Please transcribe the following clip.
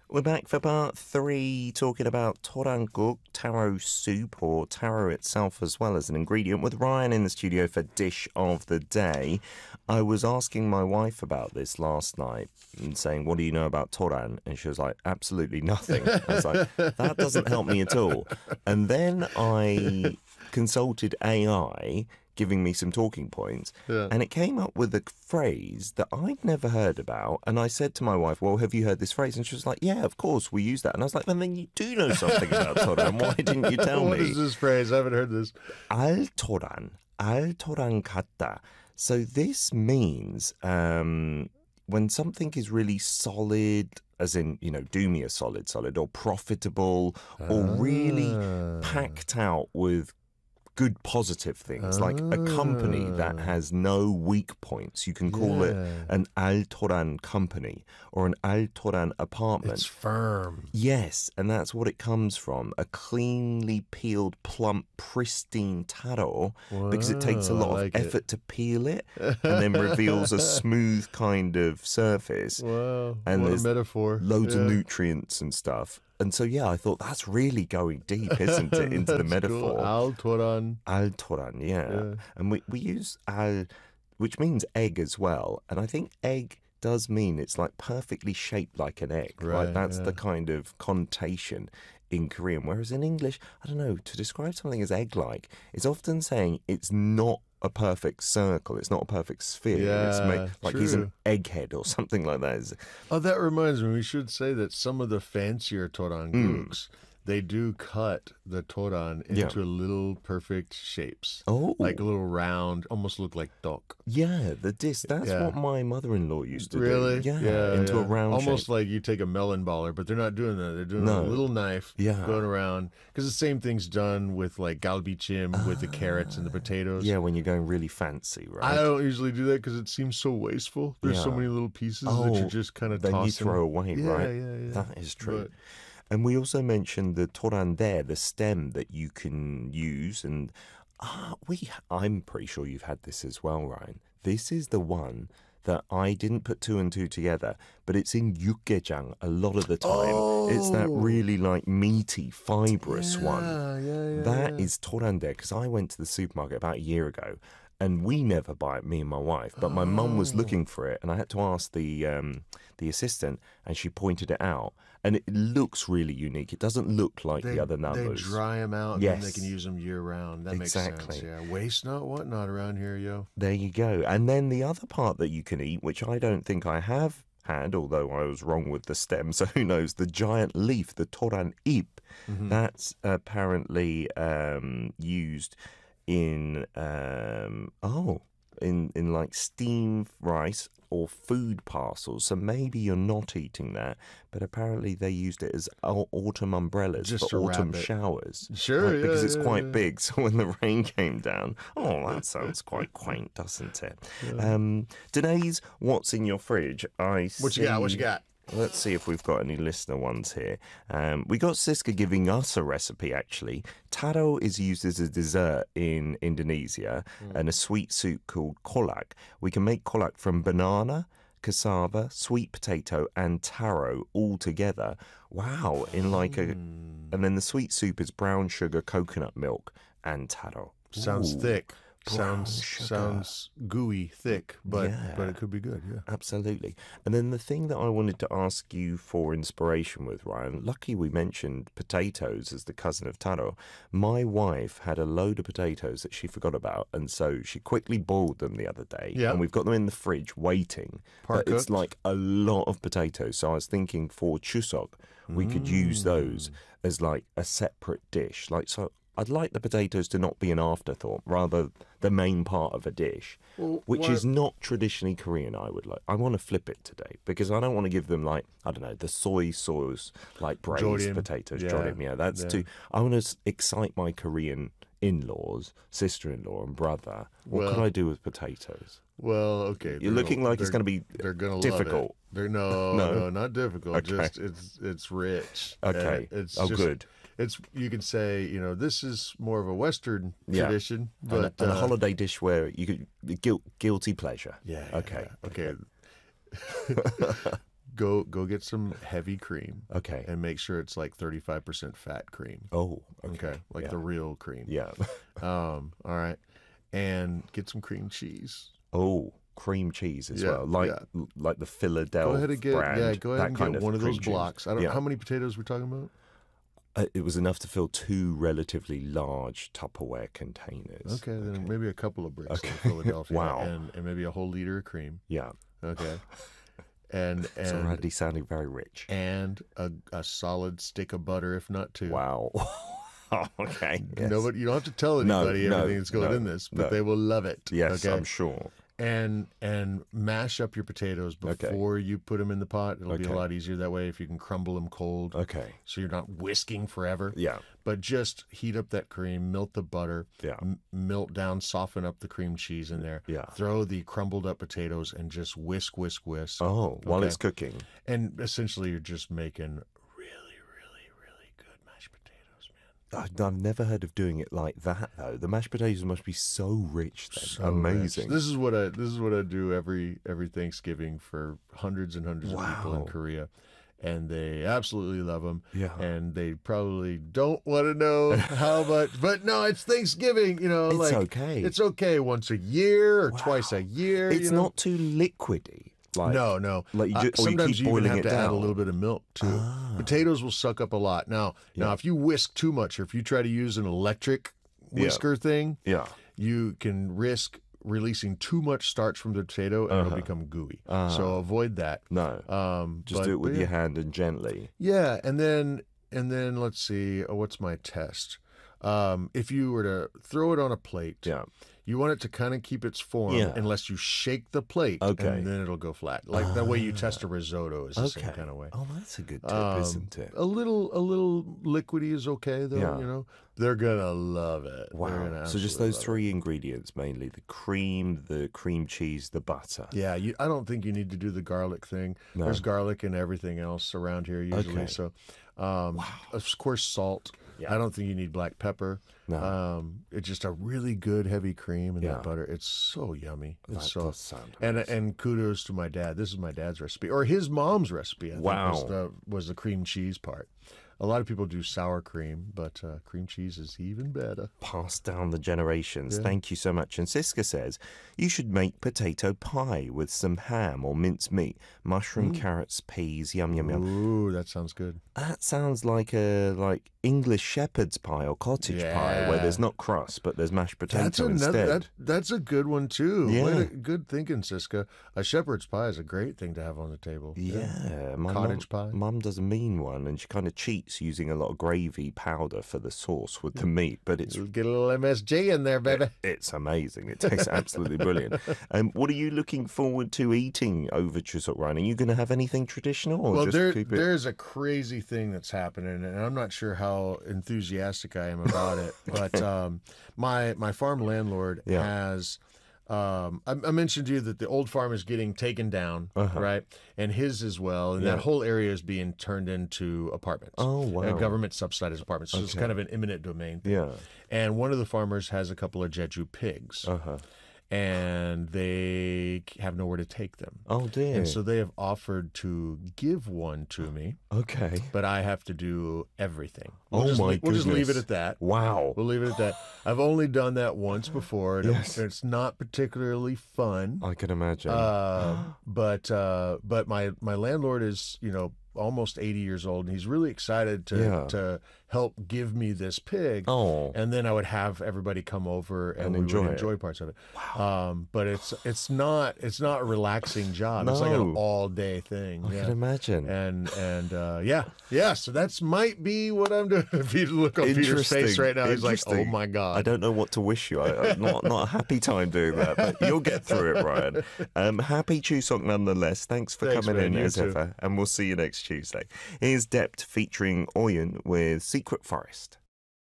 We're back for part three, talking about toranguk, taro soup, or taro itself as well as an ingredient, with Ryan in the studio for Dish of the Day. I was asking my wife about this last night and saying, what do you know about toran? And she was like, absolutely nothing. I was like, that doesn't help me at all. And then I consulted AI, giving me some talking points, and it came up with a phrase that I'd never heard about. And I said to my wife, well, have you heard this phrase? And she was like, yeah, of course, we use that. And I was like, well, then you do know something about toran. Why didn't you tell me? What is this phrase? I haven't heard this. Al toran kata. So this means when something is really solid, as in, do me a solid, or profitable, or really packed out with good positive things, like a company that has no weak points. You can call it an Al Toran company or an Al Toran apartment. It's firm. Yes, and that's what it comes from. A cleanly peeled, plump, pristine taro, because it takes a lot of effort to peel it and then reveals a smooth kind of surface. Wow, and what there's a metaphor. Loads of nutrients and stuff. And so, I thought that's really going deep, isn't it, into the metaphor. Cool. Al toran. Al toran, yeah. And we use al, which means egg as well. And I think egg does mean it's like perfectly shaped like an egg. Right, that's the kind of connotation in Korean. Whereas in English, I don't know, to describe something as egg-like, it's often saying it's not a perfect circle. It's not a perfect sphere. It's like he's an egghead or something like that. Oh, that reminds me. We should say that some of the fancier toranguks, they do cut the toran into little perfect shapes. Oh. Like a little round, almost look like tok. Yeah, the disc. That's what my mother-in-law used to do. Yeah, into a round almost shape. Like you take a melon baller, but they're not doing that. They're doing a little knife going around. Because the same thing's done with like galbichim, with the carrots and the potatoes. Yeah, when you're going really fancy, right? I don't usually do that because it seems so wasteful. There's so many little pieces that you just kind of toss. Then you throw away, right? Yeah. That is true. And we also mentioned the toran there, the stem that you can use. And I'm pretty sure you've had this as well, Ryan. This is the one that I didn't put two and two together, but it's in yukgaejang a lot of the time. It's that really like meaty, fibrous one. That is toran there, because I went to the supermarket about a year ago, and we never buy it, me and my wife. But my mum was looking for it, and I had to ask the assistant, and she pointed it out. And it looks really unique. It doesn't look like the other numbers. They dry them out, and then they can use them year-round. That makes sense, yeah. Waste not, what not around here, yo. There you go. And then the other part that you can eat, which I don't think I have had, although I was wrong with the stem, so who knows, the giant leaf, the toran ip, that's apparently used in like steamed rice or food parcels. So maybe you're not eating that, but apparently they used it as autumn umbrellas just for autumn showers. Sure, because it's quite big. So when the rain came down, that sounds quite quaint, doesn't it? Denise, what's in your fridge? What you got? Let's see if we've got any listener ones here. We got Siska giving us a recipe, actually. Taro is used as a dessert in Indonesia and a sweet soup called kolak. We can make kolak from banana, cassava, sweet potato, and taro all together. Wow. And then the sweet soup is brown sugar, coconut milk, and taro. Sounds thick. Sounds gooey, thick, but it could be good, yeah. Absolutely. And then the thing that I wanted to ask you for inspiration with, Ryan, lucky we mentioned potatoes as the cousin of taro. My wife had a load of potatoes that she forgot about, and so she quickly boiled them the other day, and we've got them in the fridge waiting. But it's like a lot of potatoes, so I was thinking for Chuseok, we could use those as like a separate dish. I'd like the potatoes to not be an afterthought, rather the main part of a dish, which is not traditionally Korean. I want to flip it today, because I don't want to give them the soy sauce, like braised Jordim. potatoes. That's too. I want to excite my Korean in-laws, sister-in-law and brother. What can I do with potatoes? Well, okay. You're looking like it's going to be they're gonna difficult. Love it. No, not difficult. Okay. Just it's rich. Okay. Good. You can say, this is more of a Western tradition, but and a holiday dish where you could guilty pleasure. Yeah. Okay. Okay. go get some heavy cream. Okay. And make sure it's like 35% fat cream. Oh, Okay. Like the real cream. Yeah. All right. And get some cream cheese. Oh, cream cheese as well, like the Philadelphia Go ahead and get brand. go ahead and get one of those blocks. I don't. Yeah. How many potatoes we're talking about? It was enough to fill 2 relatively large Tupperware containers. Okay, then maybe a couple of bricks of Philadelphia. Wow. And maybe a whole liter of cream. Yeah. Okay. And It's already sounding very rich. And a solid stick of butter, if not 2. Wow. Okay. Yes. Nobody, you don't have to tell anybody everything that's going in this, but they will love it. Yes, okay? I'm sure. And mash up your potatoes before you put them in the pot. It'll be a lot easier that way if you can crumble them cold. Okay. So you're not whisking forever. Yeah. But just heat up that cream, melt the butter, Yeah. melt down, soften up the cream cheese in there. Yeah. Throw the crumbled up potatoes and just whisk, whisk, whisk. Oh, while it's cooking. And essentially you're just making really, really, really good mashed potatoes, man. I've never heard of doing it like that though. The mashed potatoes must be so rich then. So amazing. rich. This is what I do every Thanksgiving for hundreds and hundreds of people in Korea. And they absolutely love them. Yeah. And they probably don't want to know how much. But no, it's Thanksgiving, It's like, okay. It's okay once a year or twice a year. It's not too liquidy. Like, No. Like you sometimes you keep you even boiling have it to down. add a little bit of milk too. Potatoes will suck up a lot. Now, if you whisk too much, or if you try to use an electric whisker thing, you can risk releasing too much starch from the potato and it'll become gooey. So avoid that. No. Just do it with your hand and gently. Yeah, and then let's see. What's my test? If you were to throw it on a plate, you want it to kind of keep its form unless you shake the plate, and then it'll go flat. Like that way you test a risotto is the same kind of way. Oh, that's a good tip, isn't it? A little liquidy is okay though. They're gonna love it. Wow. So just those 3 ingredients mainly: the cream cheese, the butter. Yeah, I don't think you need to do the garlic thing. No. There's garlic and everything else around here usually. Okay. So, of course, salt. Yeah. I don't think you need black pepper. No. It's just a really good heavy cream and that butter. It's so yummy. It's That does sound and kudos to my dad. This is my dad's recipe, or his mom's recipe. I think was the cream cheese part. A lot of people do sour cream, but cream cheese is even better. Passed down the generations. Thank you so much. And Siska says, you should make potato pie with some ham or minced meat, mushroom, carrots, peas, yum, yum, yum. Ooh, that sounds good. That sounds like a English shepherd's pie or cottage pie where there's not crust, but there's mashed potato instead. That's a good one, too. Yeah. Good thinking, Siska. A shepherd's pie is a great thing to have on the table. Yeah. Cottage pie. Mum does a mean one, and she kind of cheats using a lot of gravy powder for the sauce with the meat, but it's Get a little MSG in there, baby. it's amazing. It tastes absolutely brilliant. What are you looking forward to eating over Chuseok, Ryan? Are you going to have anything traditional? Or Well, just keep it... there's a crazy thing that's happening, and I'm not sure how enthusiastic I am about it. But my farm landlord has. I mentioned to you that the old farm is getting taken down, right? And his as well. And that whole area is being turned into apartments. Oh, wow. Government subsidized apartments. So it's kind of an eminent domain thing. Yeah. And one of the farmers has a couple of Jeju pigs. And they have nowhere to take them. Oh, dear. And so they have offered to give one to me. Okay. But I have to do everything. We'll just leave it at that. Wow. We'll leave it at that. I've only done that once before. And it's not particularly fun. I can imagine. But my landlord is, almost 80 years old, and he's really excited to help give me this pig. Oh. And then I would have everybody come over and we would enjoy parts of it. Wow. But it's not a relaxing job. It's like an all day thing. I can imagine. And so that's might be what I'm doing. If you look on Peter's face right now, he's like, oh my God. I don't know what to wish you. Not a happy time doing that, but you'll get through it, Ryan. Happy Chuseok nonetheless. Thanks for coming in as ever, and we'll see you next Tuesday. Here's Dept featuring Oyun with Secret Forest.